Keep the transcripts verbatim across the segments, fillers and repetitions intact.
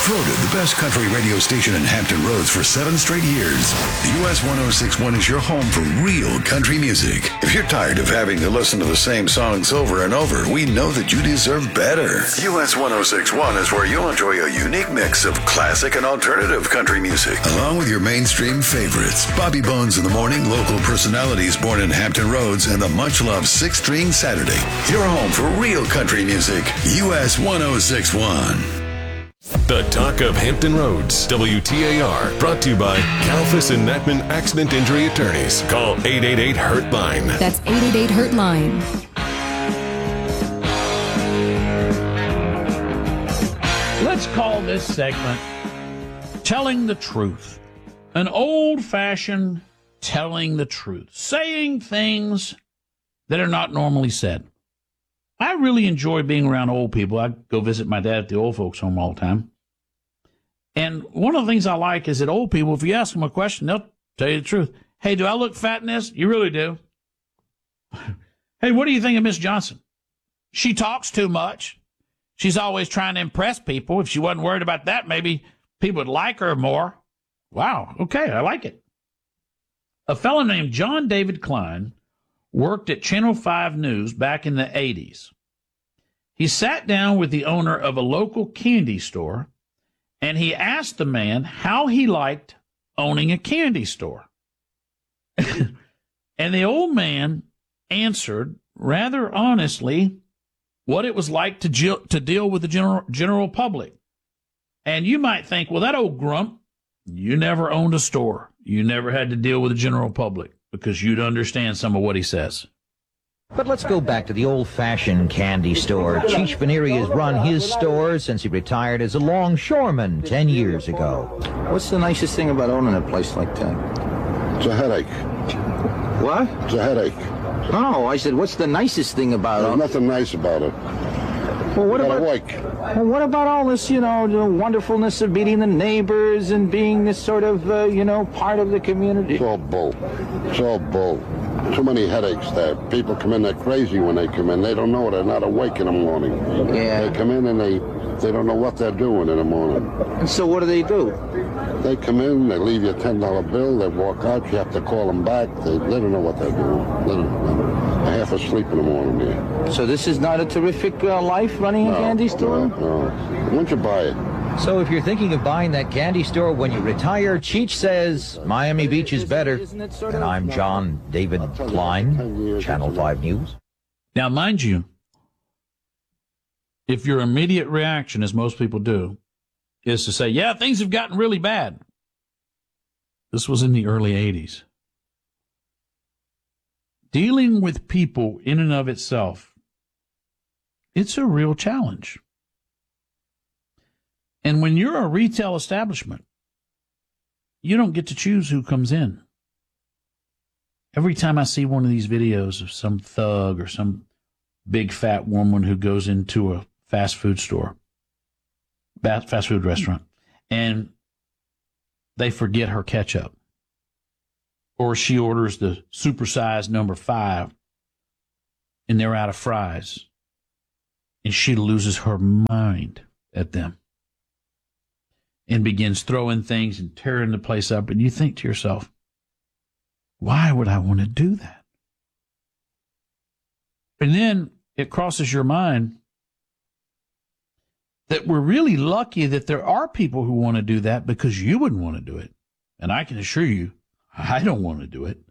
Voted the best country radio station in Hampton Roads for seven straight years. U S one oh six point one is your home for real country music. If you're tired of having to listen to the same songs over and over, we know that you deserve better. U S one oh six point one is where you'll enjoy a unique mix of classic and alternative country music, along with your mainstream favorites. Bobby Bones in the morning, local personalities born in Hampton Roads, and the much-loved Six String Saturday. Your home for real country music. U S one oh six point one. The Talk of Hampton Roads, W T A R, brought to you by Kalfas and Natman Accident Injury Attorneys. Call eight eight eight, hurt line. That's eight eight eight, hurt line. Let's call this segment Telling the Truth. An old-fashioned telling the truth. Saying things that are not normally said. I really enjoy being around old people. I go visit my dad at the old folks' home all the time. And one of the things I like is that old people, if you ask them a question, they'll tell you the truth. Hey, do I look fat in this? You really do. Hey, what do you think of Miss Johnson? She talks too much. She's always trying to impress people. If she wasn't worried about that, maybe people would like her more. Wow, okay, I like it. A fellow named John David Klein worked at Channel five News back in the eighties. He sat down with the owner of a local candy store, and he asked the man how he liked owning a candy store. And the old man answered rather honestly what it was like to, ge- to deal with the general, general public. And you might think, well, that old grump, you never owned a store. You never had to deal with the general public, because you'd understand some of what he says. But let's go back to the old-fashioned candy store. Cheech Veneri has run his store since he retired as a longshoreman ten years ago. What's the nicest thing about owning a place like that? It's a headache. What? It's a headache. No, I said, what's the nicest thing about it? There's nothing nice about it. Well, what You about gotta work. well, what about all this, you know, the wonderfulness of meeting the neighbors and being this sort of, uh, you know, part of the community? It's all bull. It's all bull. Too many headaches there. People come in, they're crazy when they come in. They don't know, they're not awake in the morning. Yeah. They come in and they, they don't know what they're doing in the morning. And so what do they do? They come in, they leave you a ten dollar bill, they walk out, you have to call them back. They, they don't know what they're doing. They don't, they're half asleep in the morning there. So this is not a terrific uh, life, running a No, candy store? No, no. Once you buy it, So if you're thinking of buying that candy store when you retire, Cheech says Miami Beach is better. And I'm John David Klein, Channel five News. Now, mind you, if your immediate reaction, as most people do, is to say, yeah, things have gotten really bad. This was in the early eighties. Dealing with people in and of itself, it's a real challenge. And when you're a retail establishment, you don't get to choose who comes in. Every time I see one of these videos of some thug or some big fat woman who goes into a fast food store, fast food restaurant, and they forget her ketchup, or she orders the supersized number five and they're out of fries, and she loses her mind at them and begins throwing things and tearing the place up. And you think to yourself, why would I want to do that? And then it crosses your mind that we're really lucky that there are people who want to do that, because you wouldn't want to do it. And I can assure you, I don't want to do it.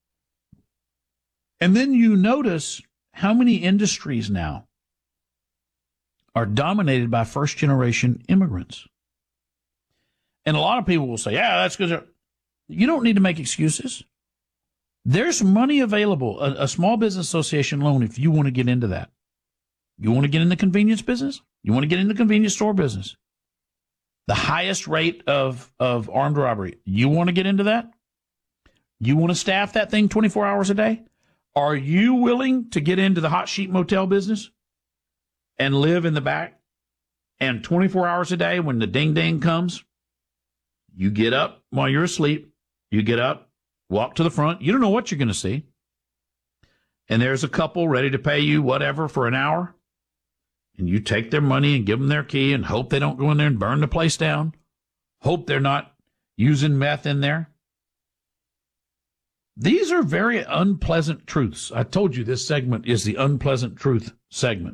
And then you notice how many industries now are dominated by first-generation immigrants. And a lot of people will say, yeah, that's because you don't need to make excuses. There's money available, a, a small business association loan, if you want to get into that. You want to get in the convenience business? You want to get in the convenience store business? The highest rate of, of armed robbery. You want to get into that? You want to staff that thing twenty-four hours a day? Are you willing to get into the hot sheet motel business and live in the back? And twenty-four hours a day, when the ding ding comes, you get up while you're asleep. You get up, walk to the front. You don't know what you're going to see. And there's a couple ready to pay you whatever for an hour. and you take their money and give them their key and hope they don't go in there and burn the place down. Hope they're not using meth in there. These are very unpleasant truths. I told you this segment is the unpleasant truth segment.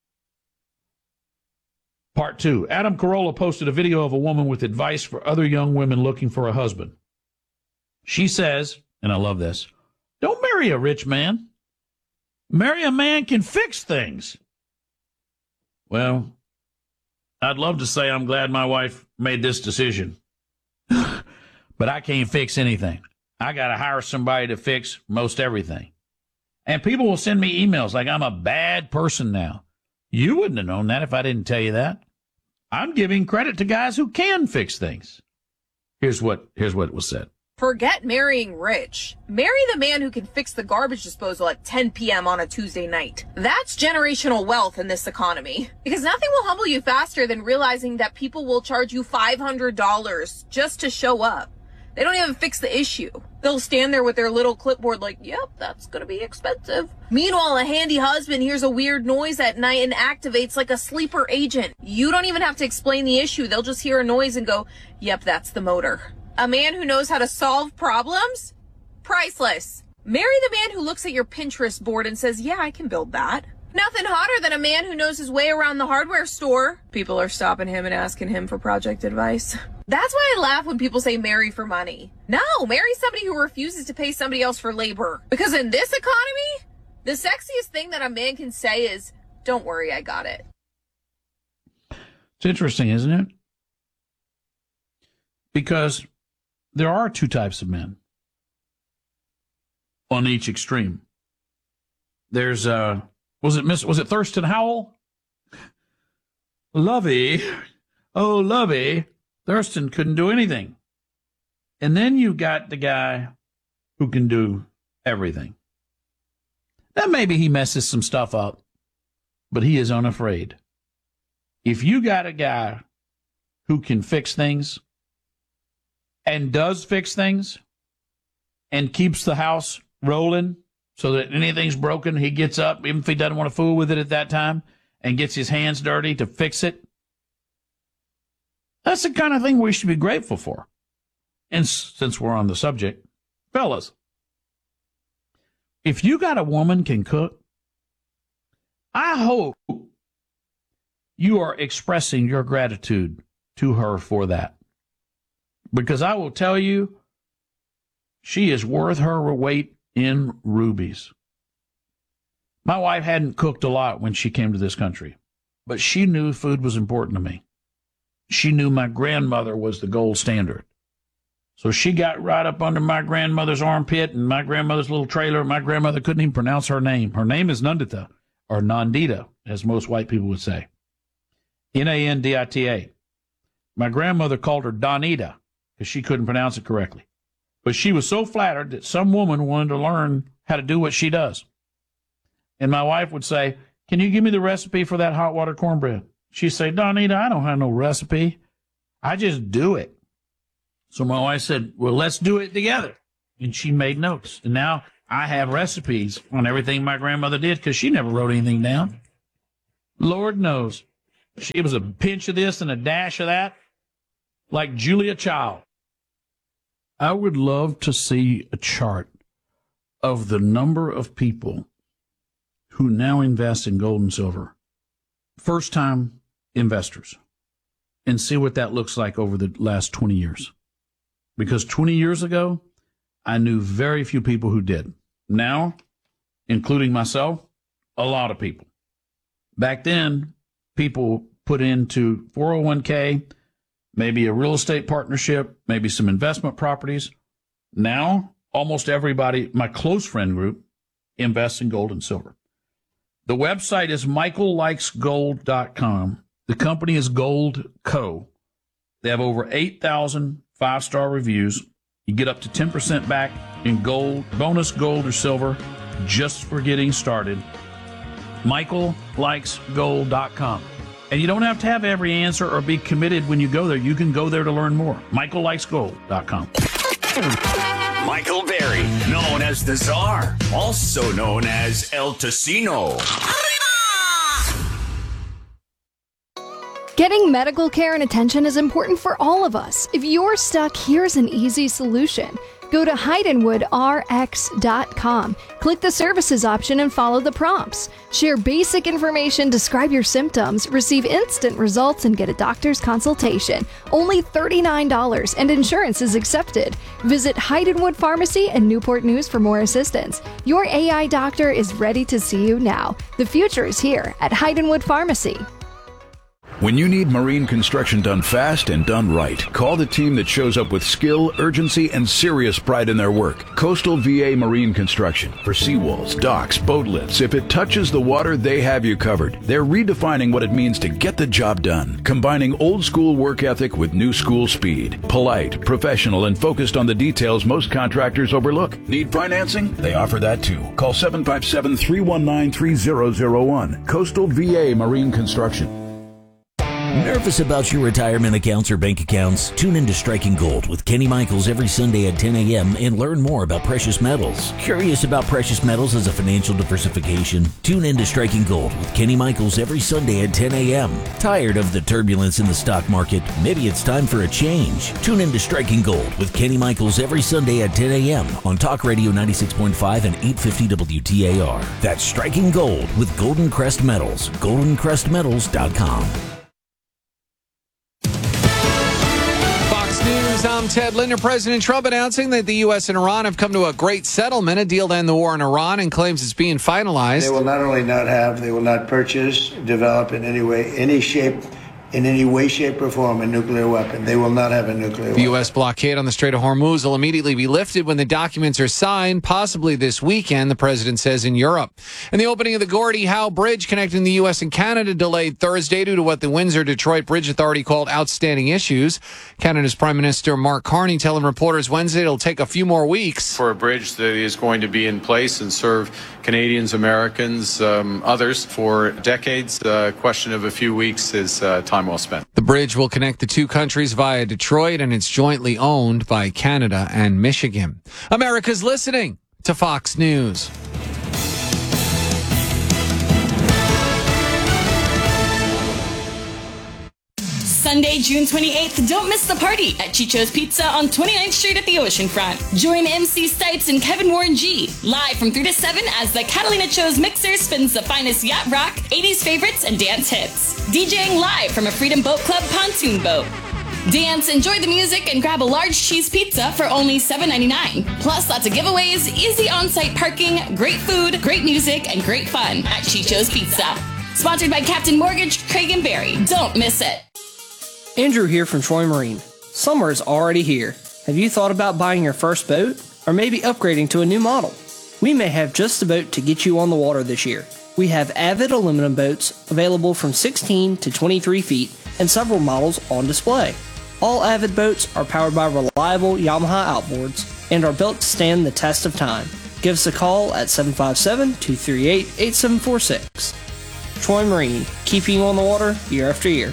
Part two. Adam Carolla posted a video of a woman with advice for other young women looking for a husband. She says, and I love this, don't marry a rich man. Marry a man can fix things. Well, I'd love to say I'm glad my wife made this decision. But I can't fix anything. I got to hire somebody to fix most everything. And people will send me emails like I'm a bad person now. You wouldn't have known that if I didn't tell you that. I'm giving credit to guys who can fix things. Here's what, here's what was said. Forget marrying rich. Marry the man who can fix the garbage disposal at ten p.m. on a Tuesday night. That's generational wealth in this economy. Because nothing will humble you faster than realizing that people will charge you five hundred dollars just to show up. They don't even fix the issue. They'll stand there with their little clipboard like, yep, that's going to be expensive. Meanwhile, a handy husband hears a weird noise at night and activates like a sleeper agent. You don't even have to explain the issue. They'll just hear a noise and go, yep, that's the motor. A man who knows how to solve problems? Priceless. Marry the man who looks at your Pinterest board and says, yeah, I can build that. Nothing hotter than a man who knows his way around the hardware store. People are stopping him and asking him for project advice. That's why I laugh when people say marry for money. No, marry somebody who refuses to pay somebody else for labor. Because in this economy, the sexiest thing that a man can say is, don't worry, I got it. It's interesting, isn't it? Because there are two types of men on each extreme. There's, uh, was it Miss, was it Thurston Howell? Lovey, oh, Lovey, Thurston couldn't do anything. And then you got the guy who can do everything. Now, maybe he messes some stuff up, but he is unafraid. If you got a guy who can fix things, and does fix things and keeps the house rolling so that anything's broken, he gets up, even if he doesn't want to fool with it at that time, and gets his hands dirty to fix it. That's the kind of thing we should be grateful for. And since we're on the subject, fellas, if you got a woman can cook, I hope you are expressing your gratitude to her for that. Because I will tell you, she is worth her weight in rubies. My wife hadn't cooked a lot when she came to this country, but she knew food was important to me. She knew my grandmother was the gold standard. So she got right up under my grandmother's armpit and my grandmother's little trailer. My grandmother couldn't even pronounce her name. Her name is Nandita, or Nandita, as most white people would say. N A N D I T A. My grandmother called her Donita, because she couldn't pronounce it correctly. But she was so flattered that some woman wanted to learn how to do what she does. And my wife would say, can you give me the recipe for that hot water cornbread? She'd say, Donita, I don't have no recipe. I just do it. So my wife said, well, let's do it together. And she made notes. And now I have recipes on everything my grandmother did because she never wrote anything down. Lord knows. She was a pinch of this and a dash of that, like Julia Child. I would love to see a chart of the number of people who now invest in gold and silver, first-time investors, and see what that looks like over the last twenty years. Because twenty years ago, I knew very few people who did. Now, including myself, a lot of people. Back then, people put into four oh one k, maybe a real estate partnership, maybe some investment properties. Now, almost everybody, my close friend group, invests in gold and silver. The website is michael likes gold dot com. The company is Gold Co. They have over eight thousand five-star reviews. You get up to ten percent back in gold, bonus gold or silver, just for getting started. michael likes gold dot com. And you don't have to have every answer or be committed when you go there. You can go there to learn more. michael likes gold dot com. Michael Berry, known as the Czar, also known as El Tocino. Getting medical care and attention is important for all of us. If you're stuck, here's an easy solution. Go to Heidenwood R X dot com. Click the services option and follow the prompts. Share basic information, describe your symptoms, receive instant results, and get a doctor's consultation. Only thirty-nine dollars, and insurance is accepted. Visit Heidenwood Pharmacy and Newport News for more assistance. Your A I doctor is ready to see you now. The future is here at Heidenwood Pharmacy. When you need marine construction done fast and done right, call the team that shows up with skill, urgency, and serious pride in their work. Coastal V A Marine Construction. For seawalls, docks, boat lifts, if it touches the water, they have you covered. They're redefining what it means to get the job done, combining old school work ethic with new school speed. Polite, professional, and focused on the details most contractors overlook. Need financing? They offer that too. Call seven five seven, three one nine, three zero zero one. Coastal V A Marine Construction. Nervous about your retirement accounts or bank accounts? Tune into Striking Gold with Kenny Michaels every Sunday at ten a.m. and learn more about precious metals. Curious about precious metals as a financial diversification? Tune into Striking Gold with Kenny Michaels every Sunday at ten a.m. Tired of the turbulence in the stock market? Maybe it's time for a change. Tune into Striking Gold with Kenny Michaels every Sunday at ten a.m. on Talk Radio ninety-six point five and eight fifty W T A R. That's Striking Gold with Golden Crest Metals. golden crest metals dot com. News, I'm Ted Linder. President Trump announcing that the U S and Iran have come to a great settlement, a deal to end the war in Iran, and claims it's being finalized. They will not only not have, they will not purchase, develop in any way, any shape, in any way, shape, or form a nuclear weapon. They will not have a nuclear weapon. The U S blockade on the Strait of Hormuz will immediately be lifted when the documents are signed, possibly this weekend, the president says in Europe. And the opening of the Gordie Howe Bridge connecting the U S and Canada delayed Thursday due to what the Windsor-Detroit Bridge Authority called outstanding issues. Canada's Prime Minister Mark Carney telling reporters Wednesday it'll take a few more weeks. For a bridge that is going to be in place and serve Canadians, Americans, um, others for decades, the uh, question of a few weeks is uh, time well spent. The bridge will connect the two countries via Detroit, and it's jointly owned by Canada and Michigan. America's listening to Fox News. Sunday, June twenty-eighth, don't miss the party at Chicho's Pizza on twenty-ninth Street at the Oceanfront. Join M C Stipes and Kevin Warren G live from three to seven as the Catalina Cho's mixer spins the finest yacht rock, eighties favorites, and dance hits. DJing live from a Freedom Boat Club pontoon boat. Dance, enjoy the music, and grab a large cheese pizza for only seven ninety-nine. Plus, lots of giveaways, easy on-site parking, great food, great music, and great fun at Chicho's Pizza. Sponsored by Captain Mortgage, Craig and Barry. Don't miss it. Andrew here from Troy Marine. Summer is already here. Have you thought about buying your first boat? Or maybe upgrading to a new model? We may have just the boat to get you on the water this year. We have Avid aluminum boats available from sixteen to twenty-three feet and several models on display. All Avid boats are powered by reliable Yamaha outboards and are built to stand the test of time. Give us a call at seven five seven, two three eight, eight seven four six. Troy Marine, keeping you on the water year after year.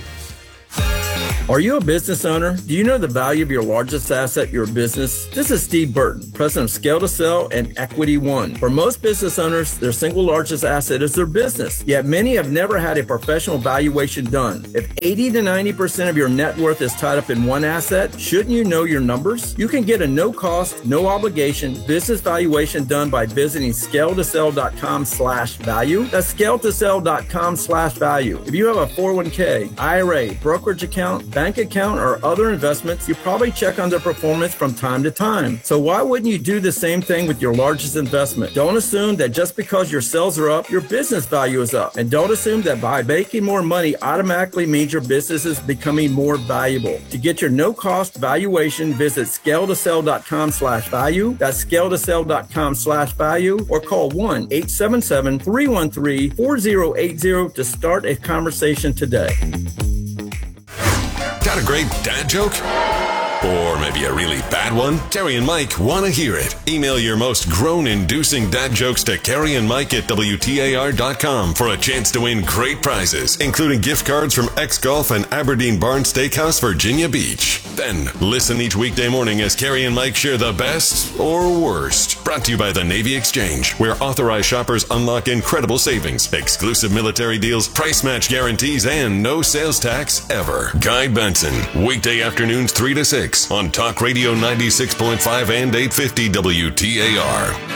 Are you a business owner? Do you know the value of your largest asset, your business? This is Steve Burton, president of Scale to Sell and Equity One. For most business owners, their single largest asset is their business. Yet many have never had a professional valuation done. If eighty to ninety percent of your net worth is tied up in one asset, shouldn't you know your numbers? You can get a no-cost, no-obligation business valuation done by visiting scale to sell dot com slash value. That's scale to sell dot com slash value. If you have a four oh one k, I R A, brokerage account, bank account, or other investments, you probably check on their performance from time to time. So why wouldn't you do the same thing with your largest investment? Don't assume that just because your sales are up, your business value is up. And don't assume that by making more money automatically means your business is becoming more valuable. To get your no-cost valuation, visit scale to sell dot com slash value. That's scale to sell dot com slash value, or call one eight seven seven, three one three, four oh eight oh to start a conversation today. Got a great dad joke? Or maybe a really bad one? Carrie and Mike want to hear it. Email your most groan-inducing dad jokes to Carrie and Mike at W T A R dot com for a chance to win great prizes, including gift cards from X Golf and Aberdeen Barn Steakhouse, Virginia Beach. Then, listen each weekday morning as Carrie and Mike share the best or worst. Brought to you by the Navy Exchange, where authorized shoppers unlock incredible savings, exclusive military deals, price match guarantees, and no sales tax ever. Guy Benson, weekday afternoons three to six on Talk Radio ninety-six point five and eight fifty W T A R.